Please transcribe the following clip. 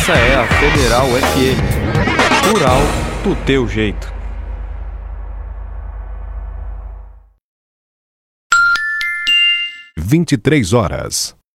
Essa é a Federal FM. Rural do teu jeito. 23 horas.